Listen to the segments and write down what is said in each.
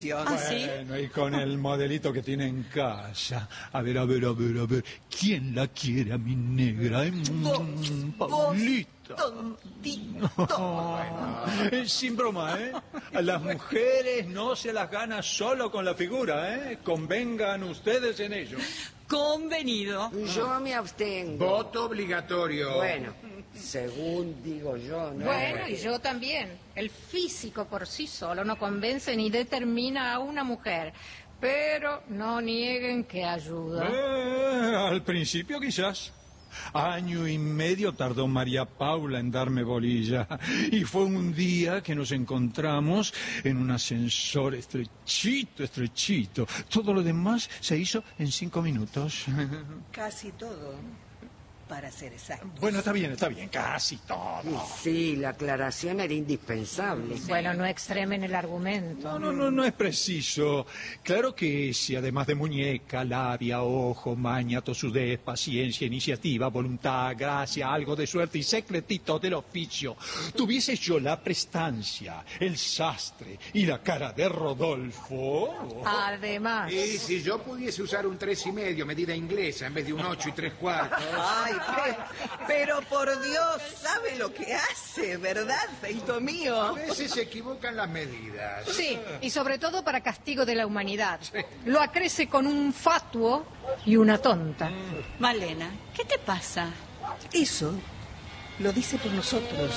¿Ah, sí? Bueno, y con el modelito que tiene en casa. A ver. ¿Quién la quiere a mi negra? Paulita. Tontito. Sin broma, ¿eh? A las mujeres no se las gana solo con la figura, ¿eh? Convengan ustedes en ello. Convenido. Yo me abstengo. Voto obligatorio. Bueno, según digo yo, ¿no? Bueno, y yo también. El físico por sí solo no convence ni determina a una mujer. Pero no nieguen que ayuda. Al principio quizás. 1 año y medio tardó María Paula en darme bolilla. Y fue un día que nos encontramos en un ascensor estrechito. Todo lo demás se hizo en 5 minutos. Casi todo, para ser exacto. Bueno, está bien, casi todo. Sí, la aclaración era indispensable. Bueno, no extremen el argumento. No es preciso. Claro que si además de muñeca, labia, ojo, maña, tosudez, paciencia, iniciativa, voluntad, gracia, algo de suerte y secretito del oficio, tuviese yo la prestancia, el sastre y la cara de Rodolfo. Además. Y si yo pudiese usar un 3,5, medida inglesa, en vez de un 8 3/4. Ay, pero por Dios, sabe lo que hace, ¿verdad, feito A mío? veces se equivocan las medidas. Sí, y sobre todo para castigo de la humanidad. Lo acrece con un fatuo y una tonta. Malena, ¿qué te pasa? Eso lo dice por nosotros.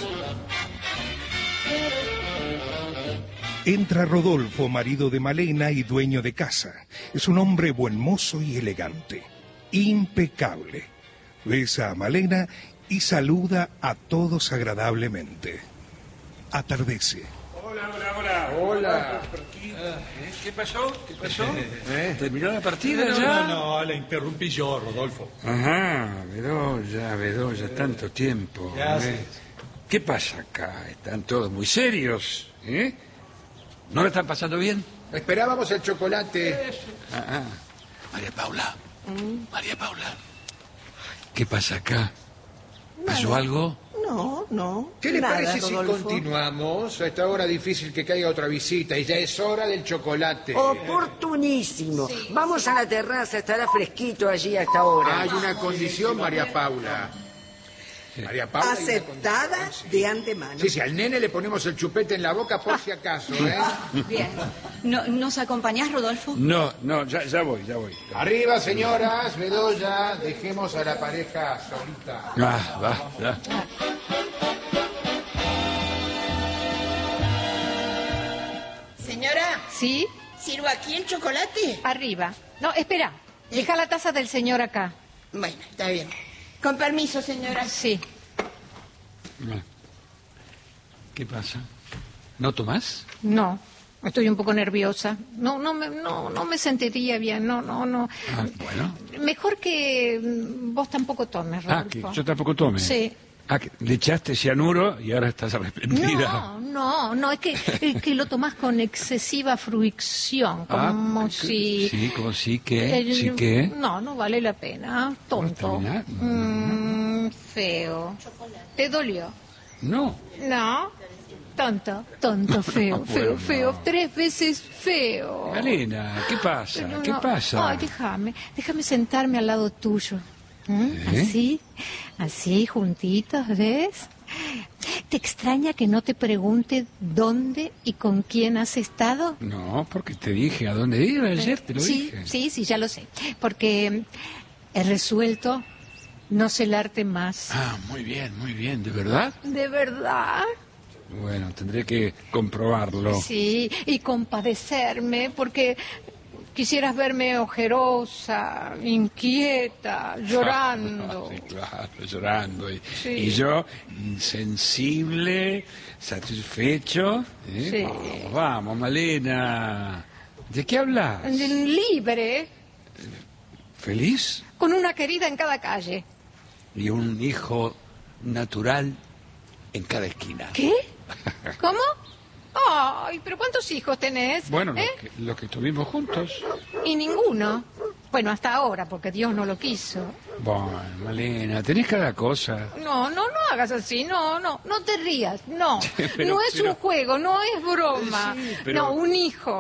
Entra Rodolfo, marido de Malena y dueño de casa. Es un hombre buen mozo y elegante. Impecable. Besa a Malena y saluda a todos agradablemente. Atardece. Hola. ¿Qué pasó? ¿Terminó la partida ya? No, la interrumpí yo, Rodolfo. Ajá, Bedoya, tanto tiempo. Ya sé. ¿Qué pasa acá? Están todos muy serios, ¿eh? ¿No lo están pasando bien? Esperábamos el chocolate. María Paula. ¿Qué pasa acá? ¿Pasó algo? No. ¿Qué le nada, parece si Rodolfo. continuamos? A esta hora difícil que caiga otra visita y ya es hora del chocolate. Oportunísimo. Vamos a la terraza, estará fresquito allí a esta hora. Hay una condición, María Paula. María Paula. hay una Aceptada condición. de antemano. Sí, al nene le ponemos el chupete en la boca por si acaso, ¿eh? Bien. ¿Nos acompañás, Rodolfo? No, ya voy. Arriba, señoras, Bedoya, dejemos a la pareja solita. Va. Señora, ¿Sí? ¿sirvo aquí el chocolate? Arriba. No, espera. Deja la taza del señor acá. Bueno, está bien. Con permiso, señora. Sí. ¿Qué pasa? ¿No tomás? No. Estoy un poco nerviosa. No me sentiría bien. No. Bueno. Mejor que vos tampoco tomes, Rodolfo. Que yo tampoco tome. Sí. Que le echaste cianuro y ahora estás arrepentida. No, es que lo tomás con excesiva fruición, como si... Sí, como si que... ¿Sí que? No vale la pena, tonto. Feo. ¿Te dolió? No. No, tonto, feo, Bueno, feo, no. 3 veces feo. Malena, ¿qué pasa? No, ¿Qué no. pasa? Ay, déjame sentarme al lado tuyo. Así, juntitos, ¿ves? ¿Te extraña que no te pregunte dónde y con quién has estado? No, porque te dije a dónde ir ayer, te lo dije. Sí, ya lo sé. Porque he resuelto no celarte más. Muy bien, ¿de verdad? ¿De verdad? Bueno, tendré que comprobarlo. Sí, y compadecerme, porque quisieras verme ojerosa, inquieta, llorando. Sí, claro, llorando. Sí. Y yo, insensible, satisfecho. Sí. Vamos, Malena. ¿De qué hablas? Libre, ¿Feliz? con una querida en cada calle. Y un hijo natural en cada esquina. ¿Qué? ¿Cómo? Ay, pero ¿cuántos hijos tenés? Bueno, lo que tuvimos juntos. Y ninguno. Bueno, hasta ahora, porque Dios no lo quiso. Bueno, Malena, tenés cada cosa. No hagas así, no te rías, no. Pero- No es un juego, no es broma. Sí, pero- No, un hijo.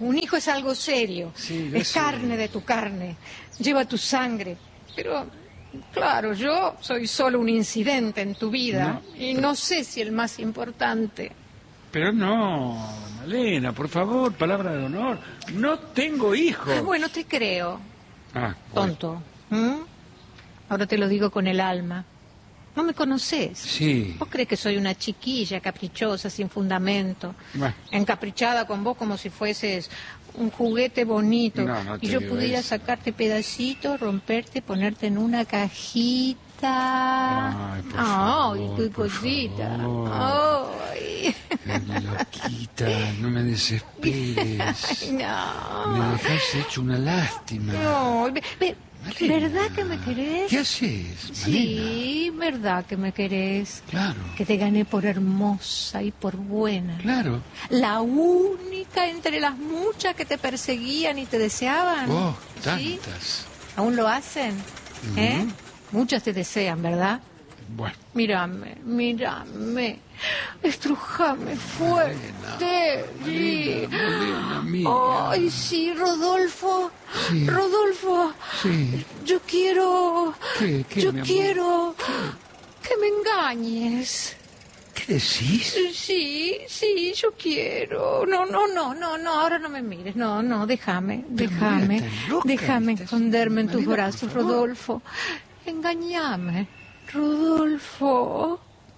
Un hijo es algo serio. Sí, es carne de tu carne. Lleva tu sangre. Pero, claro, yo soy solo un incidente en tu vida. Y no sé si el más importante. Pero no, Malena, por favor, palabra de honor. No tengo hijos. Bueno, te creo. Bueno. Tonto. Ahora te lo digo con el alma. No me conoces. Sí. ¿Vos crees que soy una chiquilla caprichosa, sin fundamento? Bueno. Encaprichada con vos como si fueses un juguete bonito. No te y yo digo pudiera eso. sacarte pedacitos, romperte, ponerte en una cajita. Ay, por favor, qué por cosita. favor. Ay. Loquita, no me desesperes. Ay, no. Me dejas hecho una lástima. No, Malena. ¿verdad que me querés? ¿Qué haces, Malena? Sí, verdad que me querés. Claro. Que te gané por hermosa y por buena. Claro. La única entre las muchas que te perseguían y te deseaban. Oh, ¿Sí? tantas. ¿Aún lo hacen? ¿Eh? Muchas te desean, ¿verdad? Bueno. Mírame. Estrujame fuerte. Sí. Malena mía. Ay, sí, Rodolfo. Sí. Rodolfo. Sí. Yo quiero... ¿Qué, yo mi amor? quiero que me engañes. ¿Qué decís? Sí, yo quiero. No, ahora no me mires. No, déjame. mira, estás loca, Déjame estás- esconderme en tus Malena, por brazos, favor. Rodolfo. Engañame, Rodolfo.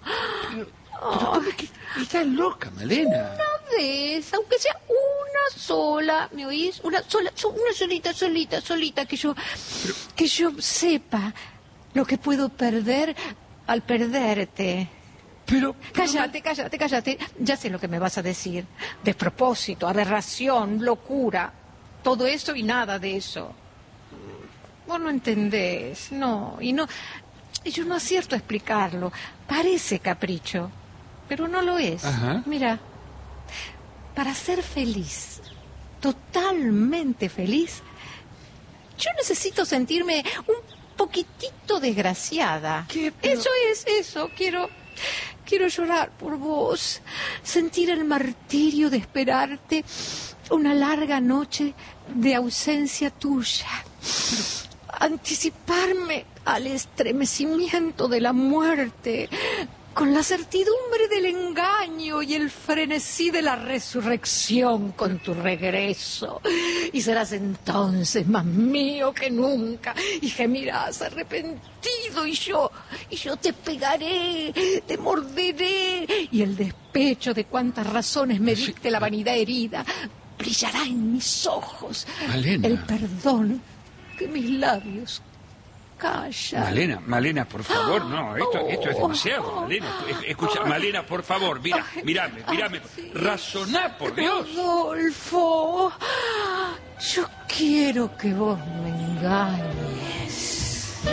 Estás loca, Malena. Una vez, aunque sea una sola, ¿me oís? Una solita, que yo Ah. sepa lo que puedo perder al perderte. Pero Cállate. Ya sé lo que me vas a decir. Despropósito, aberración, locura. Todo eso y nada de eso. Vos no entendés, no. Y yo no acierto a explicarlo. Parece capricho, pero no lo es. Ajá. Mira, para ser feliz, totalmente feliz, yo necesito sentirme un poquitito desgraciada. ¿Qué? Pero- Eso. Quiero llorar por vos, sentir el martirio de esperarte una larga noche de ausencia tuya. Anticiparme al estremecimiento de la muerte, con la certidumbre del engaño y el frenesí de la resurrección con tu regreso. Y serás entonces más mío que nunca, y gemirás arrepentido, y yo te pegaré, te morderé, y el despecho de cuántas razones me dicte la vanidad herida brillará en mis ojos. Malena. El perdón que mis labios callan. Malena, por favor, no, esto es demasiado, Malena. Escucha, Malena, por favor, mírame. Razoná, por Dios. Rodolfo, yo quiero que vos me engañes.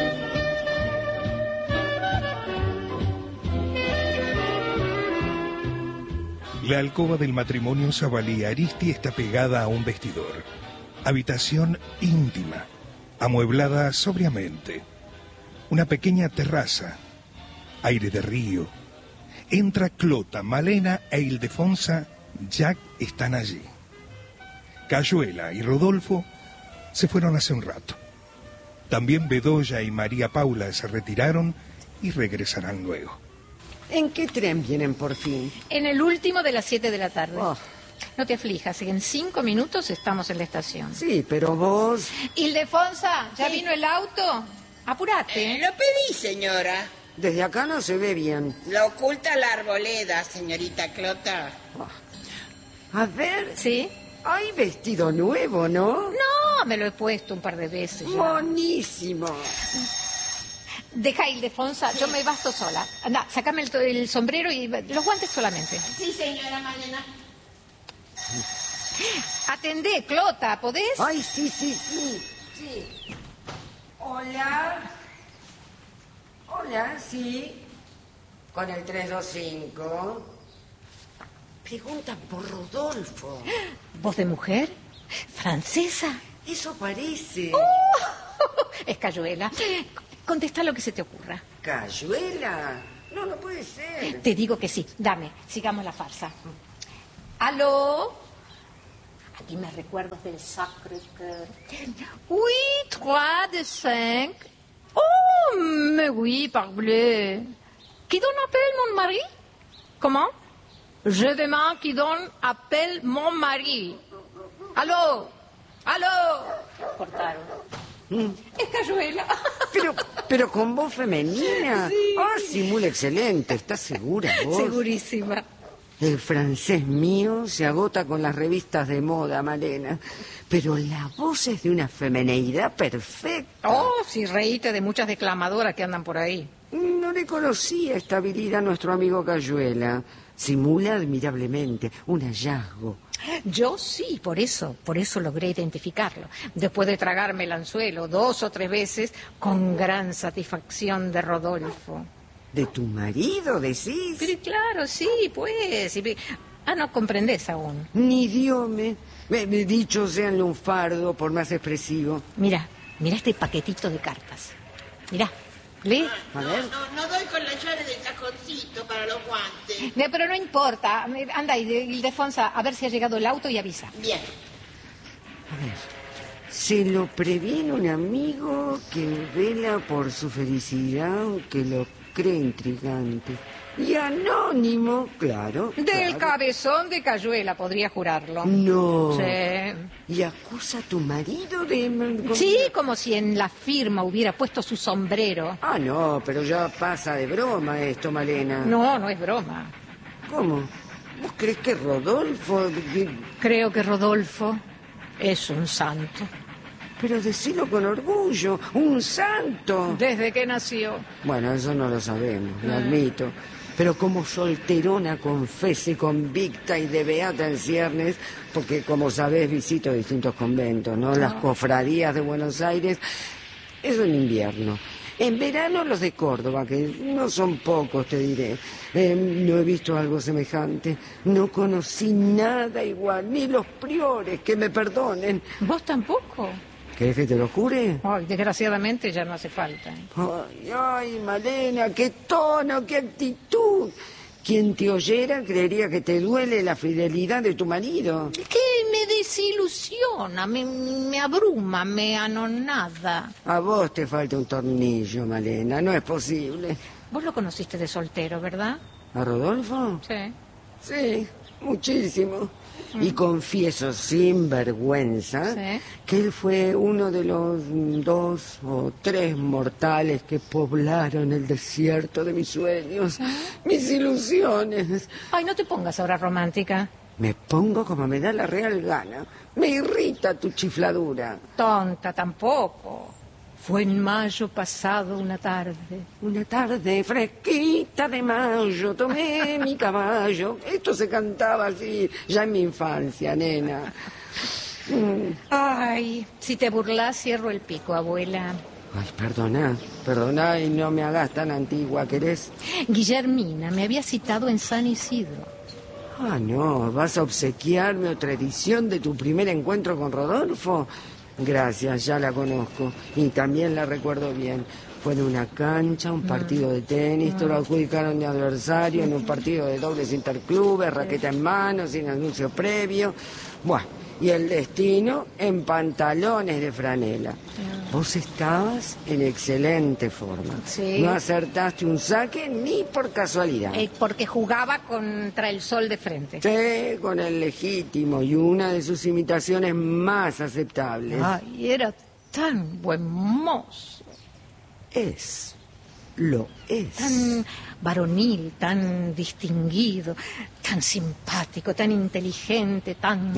La alcoba del matrimonio Zavalí Aristi está pegada a un vestidor. Habitación íntima, amueblada sobriamente. Una pequeña terraza, aire de río. Entra Clota, Malena e Ildefonsa. Jack están allí. Cayuela y Rodolfo se fueron hace un rato. También Bedoya y María Paula se retiraron y regresarán luego. ¿En qué tren vienen por fin? En el último de las 7 de la tarde. Oh. No te aflijas, en 5 minutos estamos en la estación. Sí, pero vos... Ildefonsa, ¿ya vino el auto? Apúrate. Lo pedí, señora. Desde acá no se ve bien. Lo oculta la arboleda, señorita Clota. A ver, ¿Sí? hay vestido nuevo, ¿no? No, me lo he puesto un par de veces ya. Buenísimo. Deja, Ildefonsa, yo me basto sola. Anda, sacame el sombrero y los guantes solamente. Sí, señora Malena. Atendé, Clota, ¿podés? Ay, sí. Hola, sí. Con el 325. Preguntan por Rodolfo. ¿Voz de mujer? ¿Francesa? Eso parece. Es Cayuela. Contesta lo que se te ocurra. ¿Cayuela? No puede ser. Te digo que sí. Dame, sigamos la farsa. ¿Aló? y me recuerdo del Sacré-Cœur. Oui, 3 de 5. Oh, mais oui, parbleu. Qui donne appelle mon mari? Comment? Je demande qui donne appelle mon mari. Aló, aló. Cortaron. Es Cayuela. Pero con voz femenina. Sí. Ah, simula excelente. ¿Estás segura vos? Segurísima. El francés mío se agota con las revistas de moda, Malena. Pero la voz es de una femineidad perfecta. Oh, sí, reíte de muchas declamadoras que andan por ahí. No le conocía esta habilidad a nuestro amigo Cayuela. Simula admirablemente. Un hallazgo. Yo sí, por eso logré identificarlo. Después de tragarme el anzuelo 2 o 3 veces, con gran satisfacción de Rodolfo. ¿De tu marido, decís? Pero claro, sí, pues. Ah, no comprendés aún. Ni Dios me... Dicho sea en lunfardo, por más expresivo. Mira este paquetito de cartas. Mira, lee. A ver. No doy con la llave del cajoncito para los guantes. Pero no importa. Anda, Ildefonsa, a ver si ha llegado el auto y avisa. Bien. A ver. Se lo previene un amigo que vela por su felicidad, que lo cree intrigante. Y anónimo, claro. Del cabezón de Cayuela, podría jurarlo. No. Sí. ¿Y acusa a tu marido de...? Sí, como si en la firma hubiera puesto su sombrero. Ah, no, pero ya pasa de broma esto, Malena. No es broma. ¿Cómo? ¿Vos crees que Rodolfo...? Creo que Rodolfo es un santo. Pero decilo con orgullo, un santo. Desde que nació. Bueno, eso no lo sabemos, lo admito. Pero como solterona, confesa y convicta y de beata en ciernes, porque como sabés visito distintos conventos, ¿no? Las cofradías de Buenos Aires, eso en invierno. En verano los de Córdoba, que no son pocos, te diré. No he visto algo semejante. No conocí nada igual, ni los priores, que me perdonen. ¿Vos tampoco? ¿Querés que te lo jure? Ay, desgraciadamente ya no hace falta. Ay, Malena, qué tono, qué actitud. Quien te oyera creería que te duele la fidelidad de tu marido. Que me desilusiona, me abruma, me anonada. A vos te falta un tornillo, Malena, no es posible. Vos lo conociste de soltero, ¿verdad? ¿A Rodolfo? Sí. Sí, muchísimo. Y confieso sin vergüenza que él fue uno de los 2 o 3 mortales que poblaron el desierto de mis sueños, mis ilusiones. Ay, no te pongas ahora romántica. Me pongo como me da la real gana. Me irrita tu chifladura. Tonta tampoco. Fue en mayo pasado una tarde. Una tarde fresquita de mayo, tomé mi caballo. Esto se cantaba así ya en mi infancia, nena. Ay, si te burlas, cierro el pico, abuela. Ay, perdona y no me hagas tan antigua, ¿querés? Guillermina me había citado en San Isidro. Ah, no, ¿vas a obsequiarme otra edición de tu primer encuentro con Rodolfo? Gracias, ya la conozco y también la recuerdo bien. Fue en una cancha, un partido de tenis, te lo adjudicaron de adversario en un partido de dobles interclubes, raqueta en mano, sin anuncio previo. Bueno, y el destino en pantalones de franela. Vos estabas en excelente forma. Sí. No acertaste un saque ni por casualidad. Porque jugaba contra el sol de frente. Sí, con el legítimo y una de sus imitaciones más aceptables. Ay, era tan buen mozo. Lo es. Tan varonil, tan distinguido, tan simpático, tan inteligente,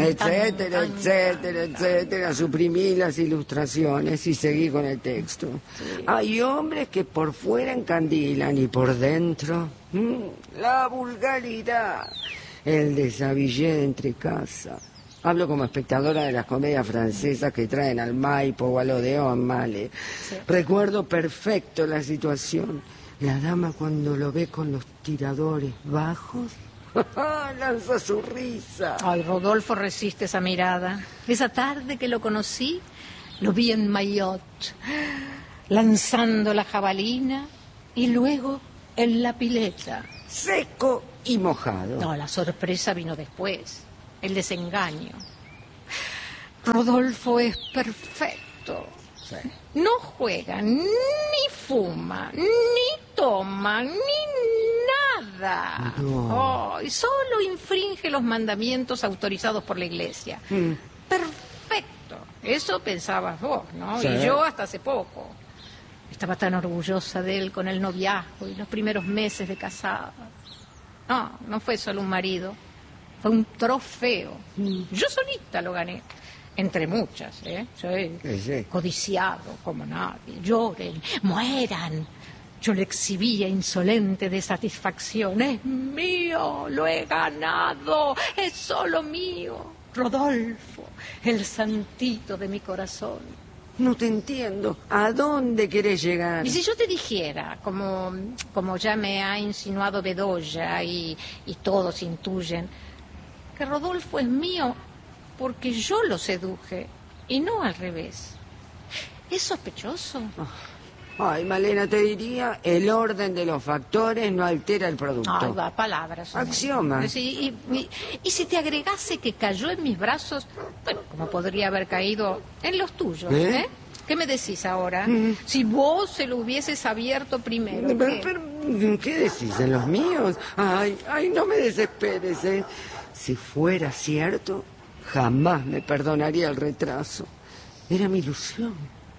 etcétera. Suprimí las ilustraciones y seguí con el texto. Sí. Hay hombres que por fuera encandilan y por dentro... la vulgaridad. El desabillé de entre casa. Hablo como espectadora de las comedias francesas que traen al Maipo o al Odeón, Male. Sí. Recuerdo perfecto la situación. La dama cuando lo ve con los tiradores bajos, lanza su risa. Ay, Rodolfo resiste esa mirada. Esa tarde que lo conocí, lo vi en Maillot, lanzando la jabalina y luego en la pileta. Seco y mojado. No, la sorpresa vino después. El desengaño. Rodolfo es perfecto. Sí. No juega, ni fuma, ni toma, ni nada. No. Y solo infringe los mandamientos autorizados por la iglesia. Perfecto. Eso pensabas vos, ¿no? Sí. Y yo hasta hace poco. Estaba tan orgullosa de él con el noviazgo y los primeros meses de casada. No, no fue solo un marido. Fue un trofeo. Yo solita lo gané. Entre muchas, ¿eh? Soy Sí. codiciado como nadie. Lloren, mueran. Yo le exhibía insolente de satisfacción. Es mío, lo he ganado, es solo mío. Rodolfo, el santito de mi corazón. No te entiendo. ¿A dónde querés llegar? Y si yo te dijera, como ya me ha insinuado Bedoya y todos intuyen, que Rodolfo es mío porque yo lo seduje y no al revés. ¿Es sospechoso? Ay, Malena, te diría, el orden de los factores no altera el producto. Ay, va, palabras. Axioma. Sí, y si te agregase que cayó en mis brazos, bueno, como podría haber caído en los tuyos, ¿eh? ¿Qué me decís ahora? Si vos se lo hubieses abierto primero. Pero, ¿qué decís? ¿En los míos? Ay, no me desesperes, ¿eh? Si fuera cierto, jamás me perdonaría el retraso. Era mi ilusión.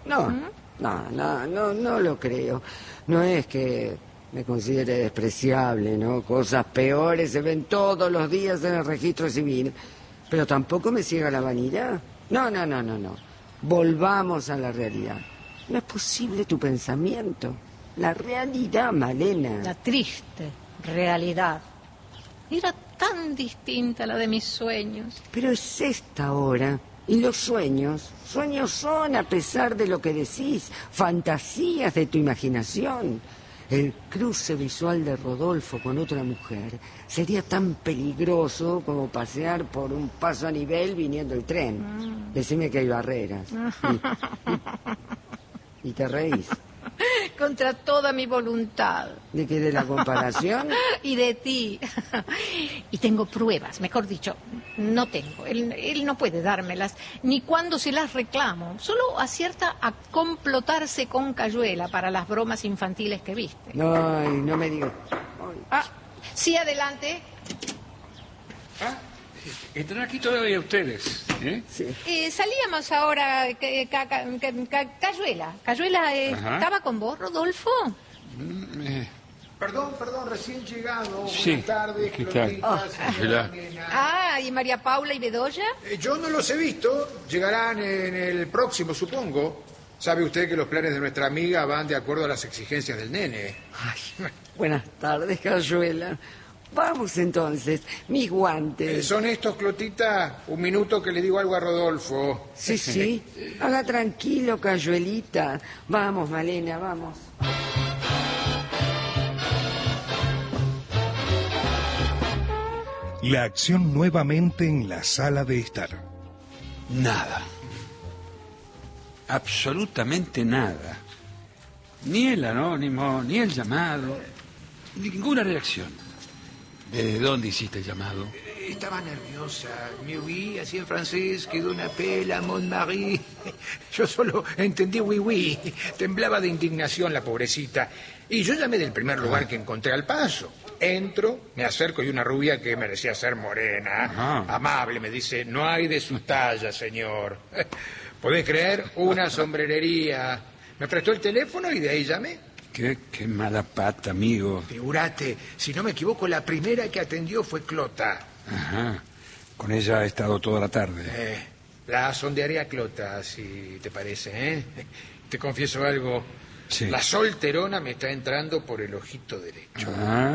No lo creo. No es que me considere despreciable, ¿no? Cosas peores se ven todos los días en el registro civil. Pero tampoco me ciega la vanidad. No. Volvamos a la realidad. No es posible tu pensamiento. La realidad, Malena. La triste realidad. Era tan distinta a la de mis sueños. Pero es esta hora. Y los sueños son a pesar de lo que decís, fantasías de tu imaginación. El cruce visual de Rodolfo con otra mujer sería tan peligroso como pasear por un paso a nivel viniendo el tren. Decime que hay barreras. Y te reís. Contra toda mi voluntad. ¿De qué? ¿De la comparación? Y de ti. Y tengo pruebas, mejor dicho, no tengo. Él no puede dármelas, ni cuando se las reclamo. Solo acierta a complotarse con Cayuela para las bromas infantiles que viste. Ay, no me digas. Sí, adelante. Están aquí todavía ustedes, ¿eh? Sí. Salíamos ahora, Cayuela. ¿Cayuela estaba con vos, Rodolfo? Perdón, recién llegado. Sí. Buenas tardes, ¿Qué tal? Clotilda. ¿Y María Paula y Bedoya? Yo no los he visto. Llegarán en el próximo, supongo. Sabe usted que los planes de nuestra amiga van de acuerdo a las exigencias del nene. Ay, buenas tardes, Cayuela. Vamos entonces, mis guantes. ¿Son estos, Clotita? Un minuto que le digo algo a Rodolfo. Sí. Haga tranquilo, Cayuelita. Vamos, Malena, vamos. La acción nuevamente en la sala de estar. Nada. Absolutamente nada. Ni el anónimo, ni el llamado, ninguna reacción. ¿Desde dónde hiciste el llamado? Estaba nerviosa. Me oí así en francés, que una pela, Montmartre. Yo solo entendí oui. Temblaba de indignación la pobrecita. Y yo llamé del primer lugar que encontré al paso. Entro, me acerco y una rubia que merecía ser morena, amable, me dice, no hay de su talla, señor. ¿Podés creer? Una sombrerería. Me prestó el teléfono y de ahí llamé. Qué mala pata, amigo. Figúrate, si no me equivoco, la primera que atendió fue Clota. Ajá. Con ella he estado toda la tarde. La sondearé a Clota, si te parece, ¿eh? Te confieso algo. Sí. La solterona me está entrando por el ojito derecho.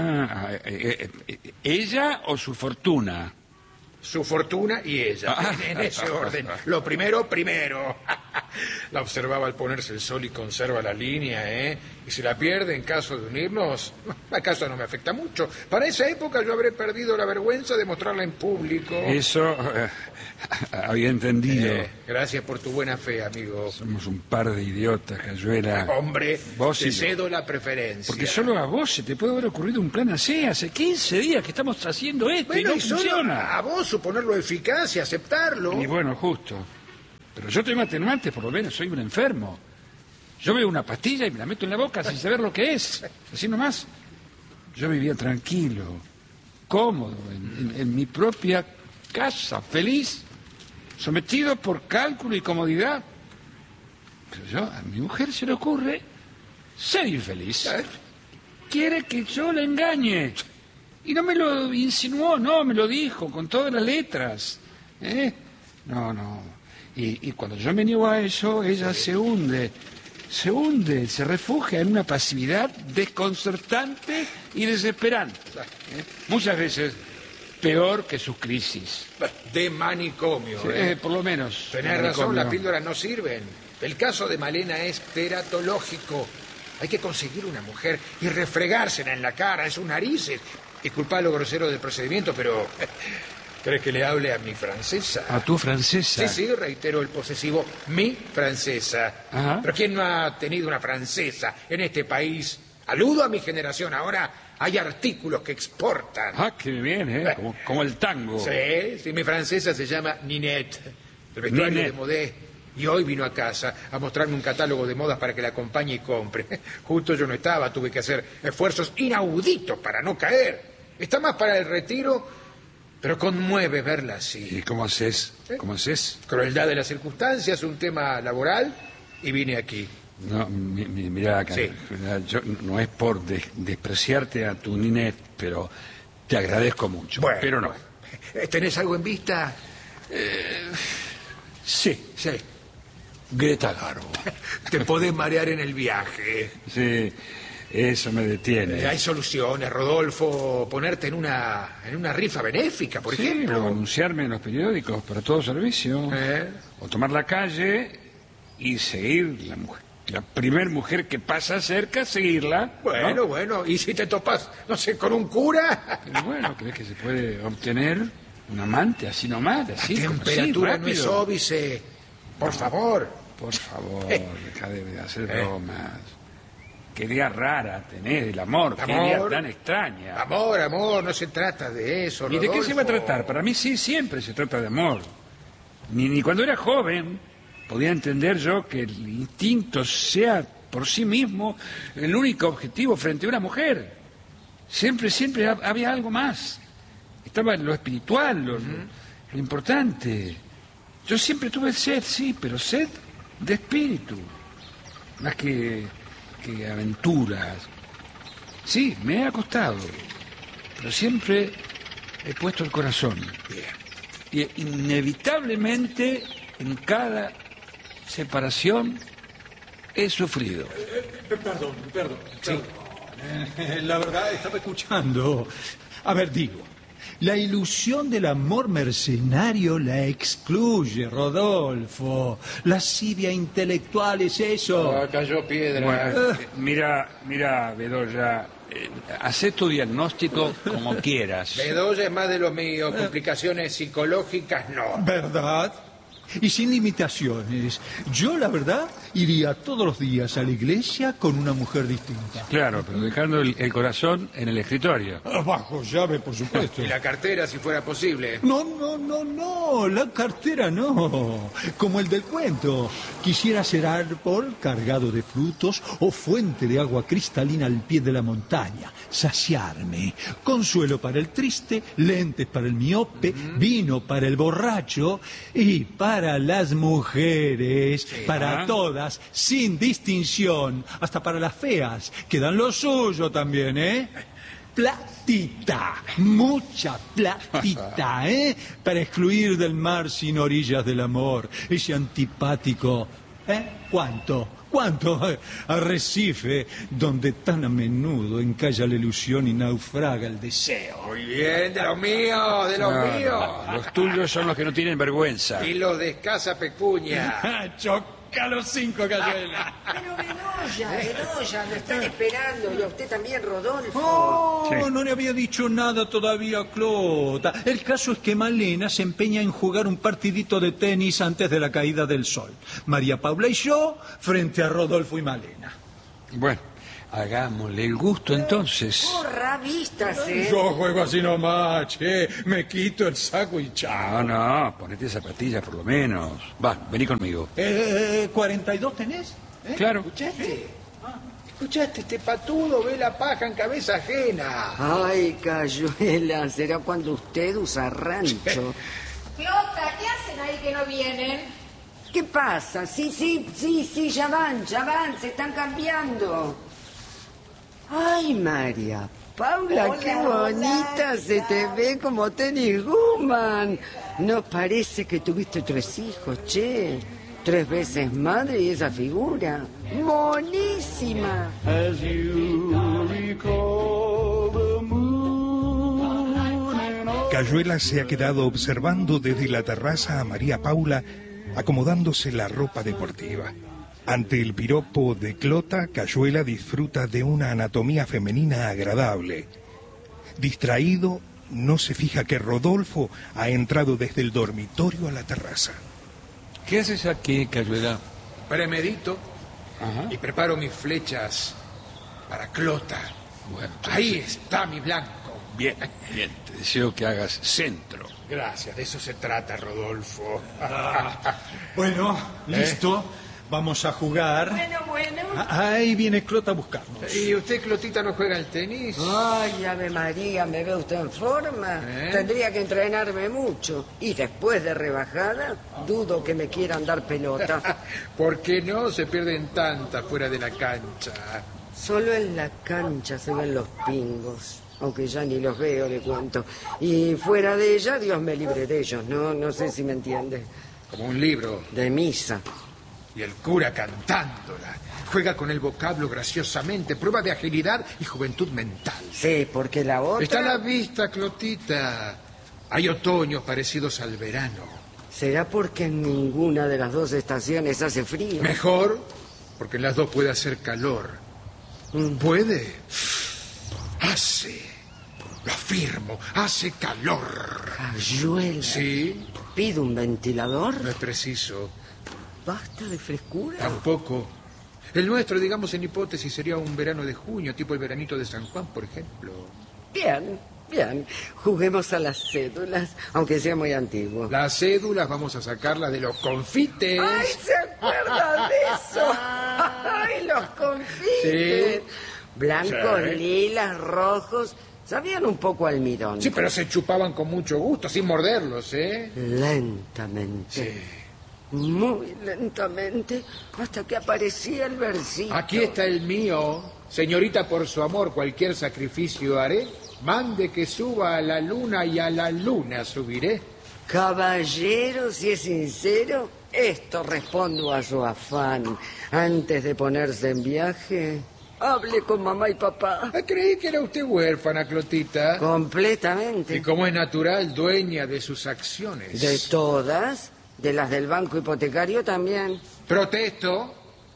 ¿Ella o su fortuna? Su fortuna y ella, en ese orden. Lo primero. La observaba al ponerse el sol y conserva la línea, ¿eh? Y si la pierde en caso de unirnos, acaso no me afecta mucho. Para esa época yo habré perdido la vergüenza de mostrarla en público. Eso había entendido. Gracias por tu buena fe, amigo. Somos un par de idiotas, Cayuela. Hombre, vos te cedo la preferencia. Porque solo a vos se te puede haber ocurrido un plan así. Hace 15 días que estamos haciendo esto y no funciona. A vos suponerlo eficaz y aceptarlo. Y bueno, justo. Pero yo tomo atenuantes, por lo menos, soy un enfermo. Yo veo una pastilla y me la meto en la boca sin saber lo que es. Así nomás. Yo vivía tranquilo, cómodo, en mi propia casa, feliz, sometido por cálculo y comodidad. Pero a mi mujer se le ocurre ser infeliz. Quiere que yo la engañe. Y no me lo insinuó, no, me lo dijo con todas las letras. No. Y cuando yo me niego a eso, ella se hunde, se refugia en una pasividad desconcertante y desesperante. Muchas veces peor que sus crisis. De manicomio, Sí, por lo menos. Tenés razón, las píldoras no sirven. El caso de Malena es teratológico. Hay que conseguir una mujer y refregársela en la cara, en sus narices. Disculpa lo grosero del procedimiento, pero... ¿Crees que le hable a mi francesa? ¿A tu francesa? Sí, reitero el posesivo, mi francesa. Ajá. Pero ¿quién no ha tenido una francesa en este país? Aludo a mi generación, ahora hay artículos que exportan. Ah, qué bien, ¿eh? Como el tango. Sí, mi francesa se llama Ninette, el vestuario Ninette. de Modé. Y hoy vino a casa a mostrarme un catálogo de modas para que la acompañe y compre. Justo yo no estaba, tuve que hacer esfuerzos inauditos para no caer. Está más para el retiro... Pero conmueve verla así. ¿Y cómo haces? ¿Cómo haces? Crueldad de las circunstancias, un tema laboral, y vine aquí. No, mira, Sí. yo no es por despreciarte a tu Ninette, pero te agradezco mucho. Bueno, pero no. ¿Tenés algo en vista? Sí, Sí. Greta Garbo. Te podés marear en el viaje. Sí, eso me detiene. Hay soluciones, Rodolfo. Ponerte en una rifa benéfica, por Sí, ejemplo. o anunciarme en los periódicos para todo servicio. O tomar la calle y seguir la primer mujer que pasa cerca, seguirla. ¿no? Bueno. ¿Y si te topas, no sé, con un cura? Pero bueno, ¿crees que se puede obtener un amante así nomás? Así, La como así, temperatura no es rápido? óbice. Por favor. Por favor, deja de hacer bromas. Qué idea rara tenés del amor, qué idea tan extraña. Amor, no se trata de eso, ¿Y de qué Rodolfo. se va a tratar? Para mí sí, siempre se trata de amor. Ni cuando era joven podía entender yo que el instinto sea por sí mismo el único objetivo frente a una mujer. Siempre había algo más. Estaba lo espiritual, lo importante. Yo siempre tuve sed, sí, pero sed de espíritu, más que aventuras. Sí, me ha costado, pero siempre he puesto el corazón. Y inevitablemente en cada separación he sufrido. Perdón. Sí. La verdad, estaba escuchando. A ver, digo, la ilusión del amor mercenario la excluye, Rodolfo. La asidia intelectual es eso. Cayó piedra. Bueno, mira, Bedoya, hacé tu diagnóstico como quieras. Bedoya es más de lo mío, complicaciones psicológicas no. ¿Verdad? Y sin limitaciones. Yo, la verdad, iría todos los días a la iglesia con una mujer distinta. Claro, pero dejando el corazón en el escritorio. Bajo llave, por supuesto. Y la cartera, si fuera posible. No, la cartera no. Como el del cuento. Quisiera ser árbol cargado de frutos o fuente de agua cristalina al pie de la montaña. Saciarme. Consuelo para el triste, lentes para el miope, vino para el borracho y para las mujeres, para todas, sin distinción, hasta para las feas, que dan lo suyo también, ¿eh? Platita, mucha platita, ¿eh? Para excluir del mar sin orillas del amor, ese antipático, ¿eh? ¿Cuánto? Arrecife, donde tan a menudo encalla la ilusión y naufraga el deseo. Muy bien, de los míos, Los tuyos son los que no tienen vergüenza. Y los de escasa pecuña. Choca los 5, Cayuela. Pero Bedoya, lo están esperando. Y a usted también, Rodolfo. Oh, Sí. no le había dicho nada todavía, Clota. El caso es que Malena se empeña en jugar un partidito de tenis antes de la caída del sol. María Paula y yo frente a Rodolfo y Malena. Bueno, Hagámosle el gusto entonces. Porra, vístase. Yo juego así nomás, che. Me quito el saco y chao. No, ponete zapatillas por lo menos. Va, vení conmigo. ¿42 tenés? Claro. ¿Escuchaste? Este patudo ve la paja en cabeza ajena. Ay, Cayuela, será cuando usted usa rancho. Clota, ¿qué hacen ahí que no vienen? ¿Qué pasa? Sí, ya van, se están cambiando. Ay, María Paula, Hola, qué bonita se te ve como tenis Guman. No parece que tuviste 3 hijos, che. 3 veces madre y esa figura. Monísima. Cayuela se ha quedado observando desde la terraza a María Paula acomodándose la ropa deportiva. Ante el piropo de Clota, Cayuela disfruta de una anatomía femenina agradable. Distraído, no se fija que Rodolfo ha entrado desde el dormitorio a la terraza. ¿Qué haces aquí, Cayuela? Premedito Ajá. y preparo mis flechas para Clota. Bueno, entonces, Ahí está mi blanco. Bien. Te deseo que hagas centro. Gracias, de eso se trata, Rodolfo. Bueno, listo. Vamos a jugar. Bueno. Ahí viene Clota a buscarnos. ¿Y usted, Clotita, no juega al tenis? Ay, Ave María, ¿me ve usted en forma? Tendría que entrenarme mucho. Y después de rebajada, dudo que me quieran dar pelota. ¿Por qué no? Se pierden tantas fuera de la cancha. Solo en la cancha se ven los pingos. Aunque ya ni los veo, le cuento. Y fuera de ella, Dios me libre de ellos. No sé si me entiende. Como un libro. De misa. Y el cura cantándola. Juega con el vocablo graciosamente. Prueba de agilidad y juventud mental. Sí, porque la otra... Está a la vista, Clotita. Hay otoños parecidos al verano. ¿Será porque en ninguna de las 2 estaciones hace frío? Mejor, porque en las 2 puede hacer calor. ¿Puede? Hace. Lo afirmo, hace calor. Cayuela. ¿Sí? ¿Pide un ventilador? No es preciso. ¿Basta de frescura? Tampoco. El nuestro, digamos en hipótesis, sería un verano de junio, tipo el veranito de San Juan, por ejemplo. Bien. Juguemos a las cédulas, aunque sea muy antiguo. Las cédulas vamos a sacarlas de los confites. ¡Ay, se acuerda de eso! ¡Ay, los confites! Sí. Blancos, Sí. lilas, rojos. Sabían un poco a almidón. Sí, pero se chupaban con mucho gusto, sin morderlos, ¿eh? Lentamente. Sí. Muy lentamente, hasta que aparecía el versito. Aquí está el mío. Señorita, por su amor, cualquier sacrificio haré. Mande que suba a la luna y a la luna subiré. Caballero, si es sincero, esto respondo a su afán. Antes de ponerse en viaje, hable con mamá y papá. Creí que era usted huérfana, Clotita. Completamente. Y como es natural, dueña de sus acciones. De todas, de las del banco hipotecario también. Protesto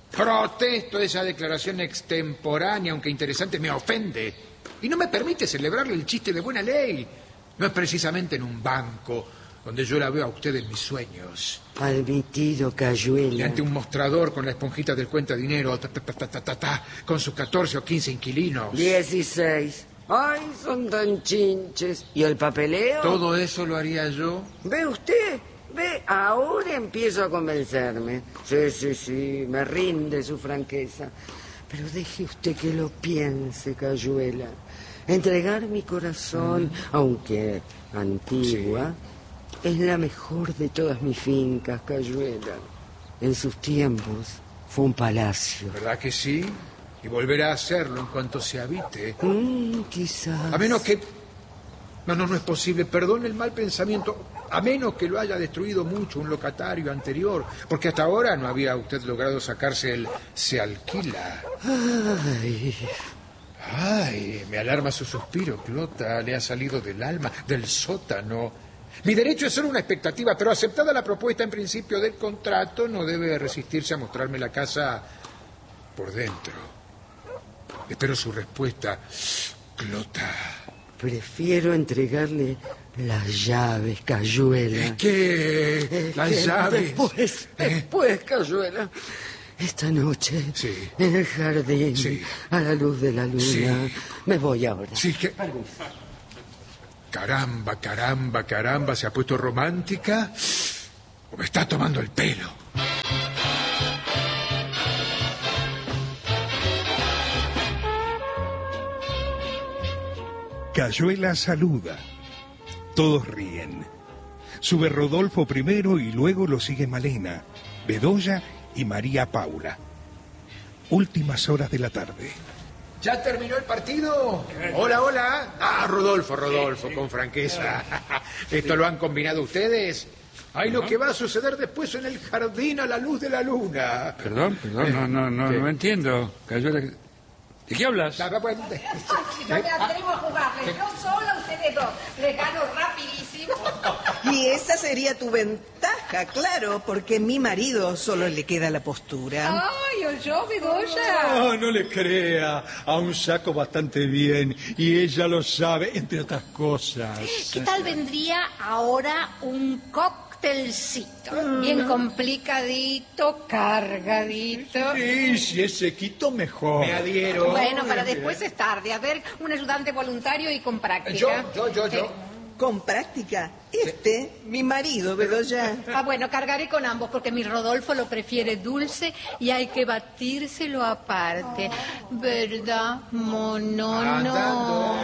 esa declaración extemporánea, aunque interesante, me ofende. Y no me permite celebrarle el chiste de buena ley. No es precisamente en un banco donde yo la veo a usted en mis sueños. Admitido, Y Cayuela. ante un mostrador con la esponjita del cuenta dinero, con sus 14 o 15 inquilinos. 16. Ay, son tan chinches. ¿Y el papeleo? Todo eso lo haría yo. ¿Ve usted? ¿Ve? Ahora empiezo a convencerme. Sí, me rinde su franqueza. Pero deje usted que lo piense, Cayuela. Entregar mi corazón, aunque antigua, es la mejor de todas mis fincas, Cayuela. En sus tiempos fue un palacio. ¿Verdad que sí? Y volverá a hacerlo en cuanto se habite. Quizás. A menos que... No es posible. Perdone el mal pensamiento. A menos que lo haya destruido mucho un locatario anterior. Porque hasta ahora no había usted logrado sacarse el se alquila. Ay, me alarma su suspiro, Clota. Le ha salido del alma, del sótano. Mi derecho es solo una expectativa, pero aceptada la propuesta en principio del contrato, no debe resistirse a mostrarme la casa por dentro. Espero su respuesta, Clota. Prefiero entregarle las llaves, Cayuela. ¿Qué? ¿Las llaves? Después, Cayuela. Esta noche, Sí. en el jardín, Sí. a la luz de la luna. Sí. Me voy ahora. Sí, que... Caramba, caramba, caramba, ¿se ha puesto romántica? ¿O me está tomando el pelo? Cayuela saluda. Todos ríen. Sube Rodolfo primero y luego lo sigue Malena, Bedoya y María Paula. Últimas horas de la tarde. ¿Ya terminó el partido? Hola, hola. Ah, Rodolfo, con franqueza. ¿Esto lo han combinado ustedes? Ay, lo que va a suceder después en el jardín a la luz de la luna. Perdón, no entiendo. Cayuela, ¿de qué hablas? No me atrevo a jugarle. Yo sola, ustedes dos. Les gano rapidísimo. Y esa sería tu ventaja, claro, porque a mi marido solo le queda la postura. Ay, oyó, Bedoya. No le crea. Aún saco bastante bien. Y ella lo sabe, entre otras cosas. ¿Qué tal vendría ahora un cóctelcito? Bien complicadito, cargadito. Sí, si es sequito, mejor. Me adhiero. Bueno, para después es tarde. A ver, un ayudante voluntario y con práctica. Yo. Con práctica, mi marido, Bedoya. Bueno, cargaré con ambos porque mi Rodolfo lo prefiere dulce y hay que batírselo aparte. ¿Verdad, mono? No.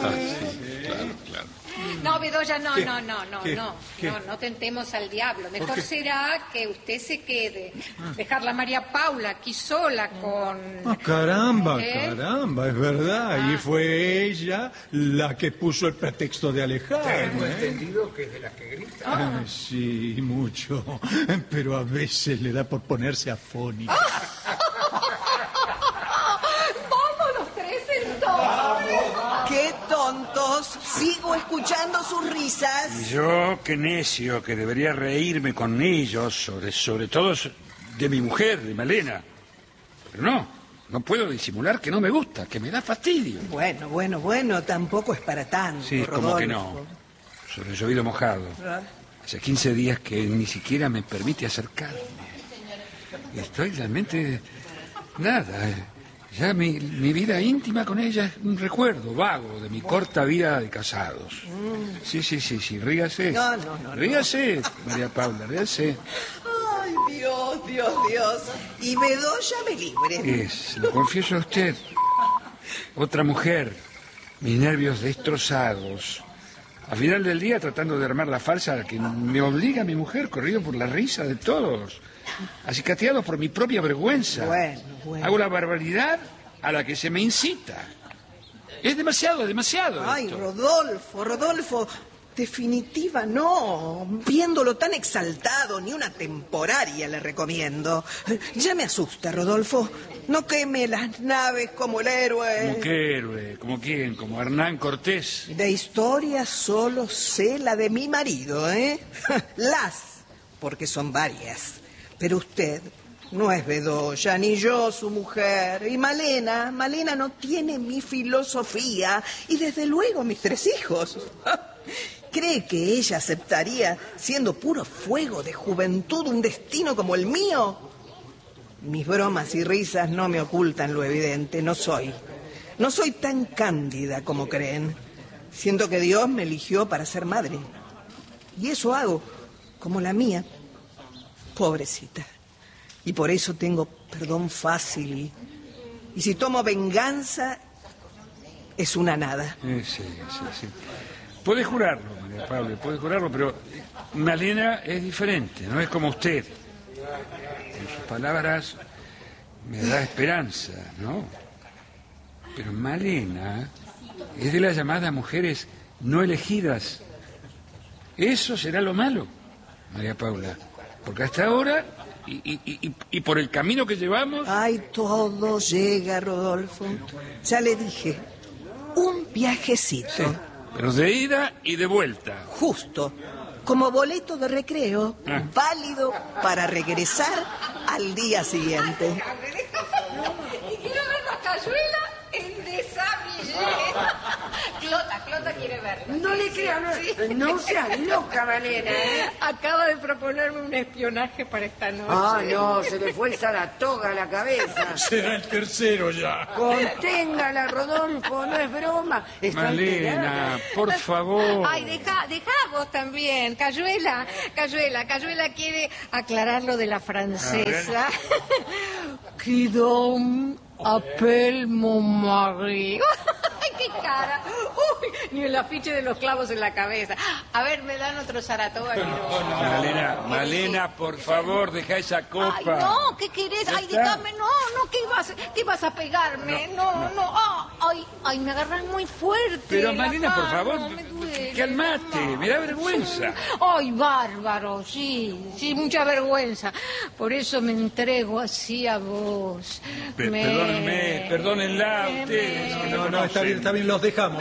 No, Bedoya, no tentemos al diablo. Mejor será que usted se quede. Dejarla a María Paula aquí sola con... Caramba, es verdad. Y fue ella la que puso el pretexto de alejarme. Tengo entendido que es de las que grita. Sí, mucho. Pero a veces le da por ponerse afónica. ¡Vamos los tres entonces! ¡Qué tontos! Sigo escuchando sus risas. Y yo, qué necio, que debería reírme con ellos, sobre todo de mi mujer, de Malena. Pero no puedo disimular que no me gusta, que me da fastidio. Bueno, tampoco es para tanto, Sí, Rodolfo. como que no. Sobre el llovido mojado. Hace 15 días que ni siquiera me permite acercarme. Estoy realmente... nada. Ya mi vida íntima con ella es un recuerdo vago de mi corta vida de casados. Sí, ríase. No. Ríase, María Paula, ríase. Ay, Dios. Y Bedoya me libre. Lo confieso a usted. Otra mujer, mis nervios destrozados. Al final del día tratando de armar la farsa a la que me obliga mi mujer, corrido por la risa de todos. Acicateado por mi propia vergüenza. Bueno. Hago la barbaridad a la que se me incita. Es demasiado. Ay, esto. Rodolfo. Definitiva, no. Viéndolo tan exaltado, ni una temporaria le recomiendo. Ya me asusta, Rodolfo. No queme las naves como el héroe. ¿Como qué héroe? ¿Como quién? ¿Como Hernán Cortés? De historia solo sé la de mi marido, ¿eh? Porque son varias. Pero usted no es Bedoya, ni yo su mujer. Y Malena no tiene mi filosofía. Y desde luego mis 3 hijos. ¿Cree que ella aceptaría, siendo puro fuego de juventud, un destino como el mío? Mis bromas y risas no me ocultan lo evidente. No soy tan cándida como creen. Siento que Dios me eligió para ser madre. Y eso hago, como la mía. Pobrecita. Y por eso tengo perdón fácil. Y si tomo venganza, es una nada. Sí. Puede jurarlo, María Paula, puede jurarlo, pero Malena es diferente, no es como usted. Con sus palabras me da esperanza, ¿no? Pero Malena es de las llamadas mujeres no elegidas. Eso será lo malo, María Paula. Porque hasta ahora, y por el camino que llevamos... Ay, todo llega, Rodolfo. Ya le dije, un viajecito. Sí, pero de ida y de vuelta. Justo, como boleto de recreo, válido para regresar al día siguiente. Y quiero ver la cayuela en desabillé. Clota, quiere verla. No le crea, no seas loca, Malena, ¿eh? Acaba de proponerme un espionaje para esta noche. Ah, no, se le fue el Saratoga a la cabeza. Será el tercero ya. Conténgala, Rodolfo, no es broma. Está Malena, alterada. por favor. Ay, deja vos también. Cayuela quiere aclarar lo de la francesa. Qui donc appelle mon mari. Ay, qué cara. Uy, ni el afiche de los clavos en la cabeza. A ver, me dan otro Saratoga. Malena, por favor, deja esa copa. Ay, no, ¿qué querés? Ay, déjame, no, ¿qué vas a pegarme? No. Ay, me agarras muy fuerte. Pero la Malena, por mano, favor, me duele. calmate, me da vergüenza. Ay, bárbaro, sí, mucha vergüenza. Por eso me entrego así a vos. Perdónenla ustedes. No, está bien, los dejamos.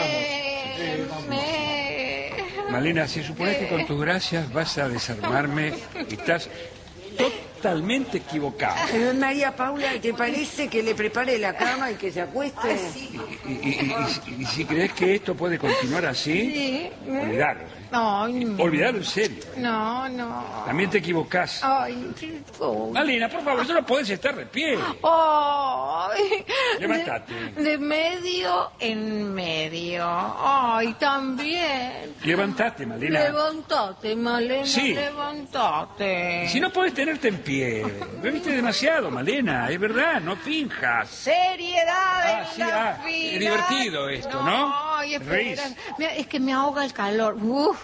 Malena, si supones que con tus gracias vas a desarmarme, estás totalmente equivocada. Pero María Paula, ¿te parece que le prepare la cama y que se acueste? Y si crees que esto puede continuar así, olvidarlo. Olvidarlo en serio. No. También te equivocás. Ay, Malena, por favor, no puedes estar de pie. Ay. Levántate. De medio en medio. Ay, también. Levántate, Malena. Levantate, Malena, Sí. levantate. Si no puedes tenerte en pie. Bebiste demasiado, Malena, es verdad, no finjas. Seriedad en la Es vida. divertido esto, ¿no? Ay, Reís. espera. Mira, es que me ahoga el calor.